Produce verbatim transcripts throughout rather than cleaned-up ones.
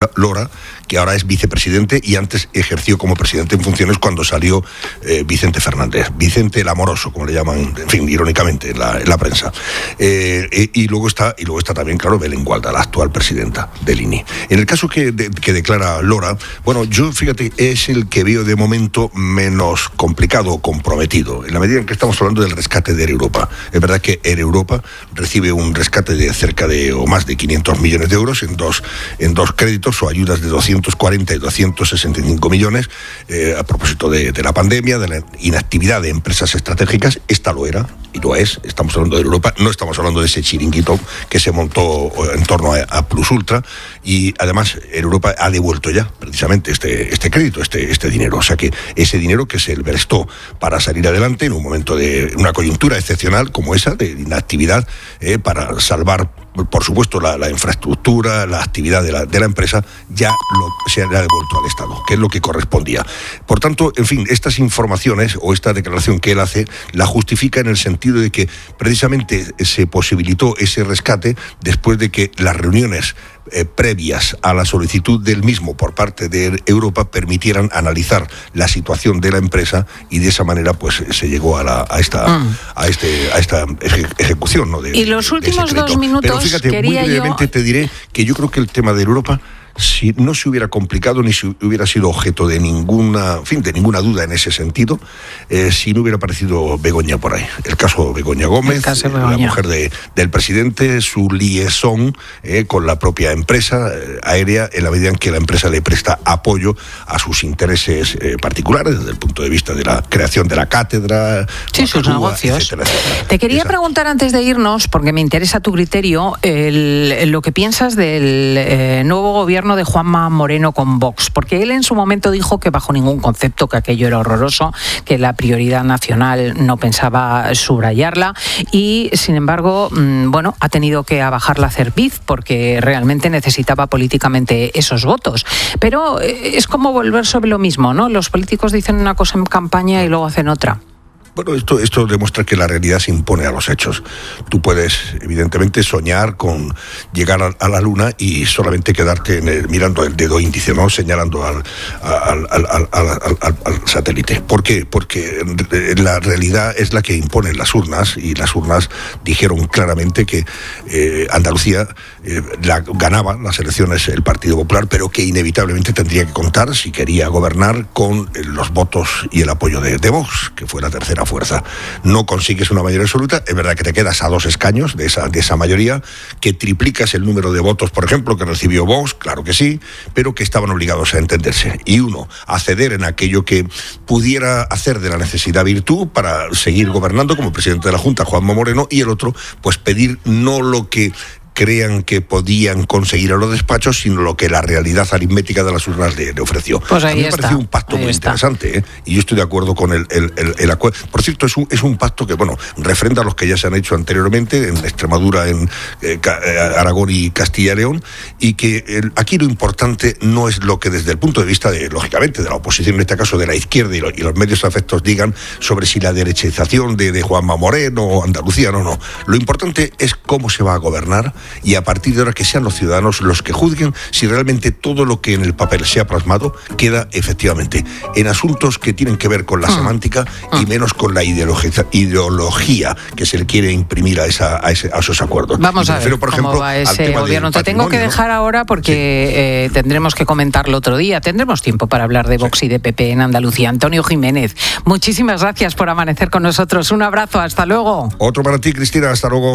Lora, que ahora es vicepresidente y antes ejerció como presidente en funciones cuando salió eh, Vicente Fernández, Vicente el Amoroso, como le llaman, en fin, irónicamente en la, en la prensa. Eh, eh, y luego está y luego está también, claro, Belén Gualda, la actual presidenta del I N I. En el caso que, de, que declara Lora, bueno, yo, fíjate, es el que veo de momento menos complicado o comprometido, en la medida en que estamos hablando del rescate de Air Europa. Es verdad que Air Europa recibe un rescate de cerca de, o más de quinientos millones de euros en dos, en dos créditos, o ayudas de doscientos cuarenta y doscientos sesenta y cinco millones, eh, a propósito de, de la pandemia, de la inactividad de empresas estratégicas. Esta lo era y lo es. Estamos hablando de Europa, no estamos hablando de ese chiringuito que se montó en torno a, a Plus Ultra, y además Europa ha devuelto ya precisamente este, este crédito, este, este dinero. O sea que ese dinero que se prestó para salir adelante en un momento de una coyuntura excepcional como esa, de inactividad, eh, para salvar, por supuesto, la, la infraestructura, la actividad de la, de la empresa, ya lo, se ha devuelto al Estado, que es lo que correspondía. Por tanto, en fin, estas informaciones o esta declaración que él hace la justifica en el sentido de que precisamente se posibilitó ese rescate después de que las reuniones Eh, previas a la solicitud del mismo por parte de Europa permitieran analizar la situación de la empresa, y de esa manera pues se llegó a, la, a esta mm. a este a esta eje, ejecución, ¿no? De, y los últimos dos minutos, pero fíjate, muy brevemente yo... te diré que yo creo que el tema de Europa, si no se hubiera complicado ni si hubiera sido objeto de ninguna, en fin, de ninguna duda en ese sentido, eh, si no hubiera aparecido Begoña por ahí. El caso Begoña Gómez, caso Begoña. la mujer de, del presidente, su liaison eh, con la propia empresa eh, aérea, en la medida en que la empresa le presta apoyo a sus intereses eh, particulares, desde el punto de vista de la creación de la cátedra, sí, sus negocios. Etcétera, etcétera. Te quería Esa. preguntar antes de irnos, porque me interesa tu criterio, el, lo que piensas del eh, nuevo gobierno de Juanma Moreno con Vox, porque él en su momento dijo que bajo ningún concepto, que aquello era horroroso, que la prioridad nacional no pensaba subrayarla, y sin embargo, bueno, ha tenido que abajar la cerviz porque realmente necesitaba políticamente esos votos. Pero es como volver sobre lo mismo, ¿no? Los políticos dicen una cosa en campaña y luego hacen otra. Bueno, esto, esto demuestra que la realidad se impone a los hechos. Tú puedes, evidentemente, soñar con llegar a, a la luna y solamente quedarte en el, mirando el dedo índice, ¿no? Señalando al, al, al, al, al, al, al satélite. ¿Por qué? Porque la realidad es la que imponen las urnas, y las urnas dijeron claramente que eh, Andalucía eh, la, ganaba las elecciones el Partido Popular, pero que inevitablemente tendría que contar, si quería gobernar, con los votos y el apoyo de, de Vox, que fue la tercera fuerza. No consigues una mayoría absoluta, es verdad que te quedas a dos escaños de esa, de esa mayoría, que triplicas el número de votos, por ejemplo, que recibió Vox, claro que sí, pero que estaban obligados a entenderse. Y uno, a ceder en aquello que pudiera hacer de la necesidad virtud para seguir gobernando como presidente de la Junta, Juanma Moreno, y el otro, pues pedir no lo que crean que podían conseguir a los despachos, sino lo que la realidad aritmética de las urnas le, le ofreció. Pues ahí a mí me está, pareció un pacto muy está. interesante, ¿eh? Y yo estoy de acuerdo con el, el, el, el acuerdo. Por cierto, es un, es un pacto que, bueno, refrenda a los que ya se han hecho anteriormente en Extremadura, en eh, Aragón y Castilla y León, y que el, aquí lo importante no es lo que desde el punto de vista, de lógicamente, de la oposición, en este caso de la izquierda y, lo, y los medios afectos digan sobre si la derechización de, de Juanma Moreno o Andalucía, no, no. Lo importante es cómo se va a gobernar, y a partir de ahora que sean los ciudadanos los que juzguen si realmente todo lo que en el papel se ha plasmado queda efectivamente en asuntos que tienen que ver con la mm. semántica mm. y menos con la ideología, ideología que se le quiere imprimir a, esa, a, ese, a esos acuerdos. Vamos a ver por cómo ejemplo, va ese gobierno. Te tengo que dejar ¿no? ahora porque sí. eh, tendremos que comentarlo otro día. Tendremos tiempo para hablar de Vox sí. y de P P en Andalucía. Antonio Jiménez, muchísimas gracias por amanecer con nosotros. Un abrazo, hasta luego. Otro para ti, Cristina, hasta luego.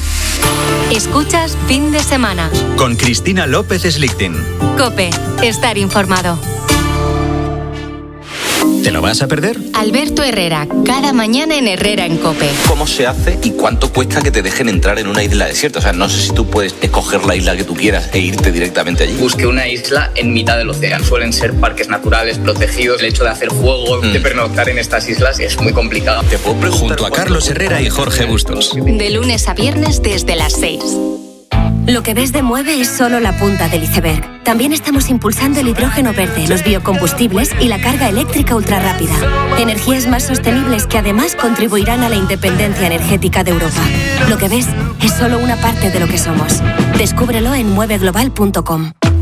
Escuchas Fin de Semana con Cristina López Slichting. COPE, estar informado. ¿Te lo vas a perder? Alberto Herrera, cada mañana en Herrera en COPE. ¿Cómo se hace y cuánto cuesta que te dejen entrar en una isla desierta? O sea, no sé si tú puedes escoger la isla que tú quieras e irte directamente allí. Busqué una isla en mitad del océano. Suelen ser parques naturales protegidos. El hecho de hacer fuego, mm. de pernoctar en estas islas es muy complicado. ¿Te puedo preguntar? Junto a Carlos Herrera y Jorge Bustos. De lunes a viernes desde las seis. Lo que ves de Mueve es solo la punta del iceberg. También estamos impulsando el hidrógeno verde, los biocombustibles y la carga eléctrica ultrarrápida. Energías más sostenibles que además contribuirán a la independencia energética de Europa. Lo que ves es solo una parte de lo que somos. Descúbrelo en mueve global punto com.